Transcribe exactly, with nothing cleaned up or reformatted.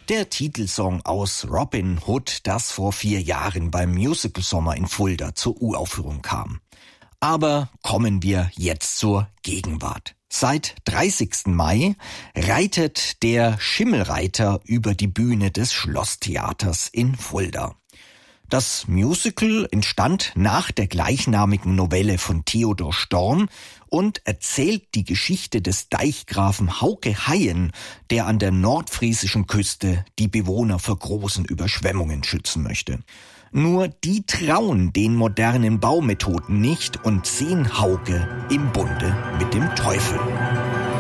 Der Titelsong aus Robin Hood, das vor vier Jahren beim Musical Sommer in Fulda zur Uraufführung kam. Aber kommen wir jetzt zur Gegenwart. Seit dreißigsten Mai reitet der Schimmelreiter über die Bühne des Schlosstheaters in Fulda. Das Musical entstand nach der gleichnamigen Novelle von Theodor Storm und erzählt die Geschichte des Deichgrafen Hauke Haien, der an der nordfriesischen Küste die Bewohner vor großen Überschwemmungen schützen möchte. Nur die trauen den modernen Baumethoden nicht und sehen Hauke im Bunde mit dem Teufel.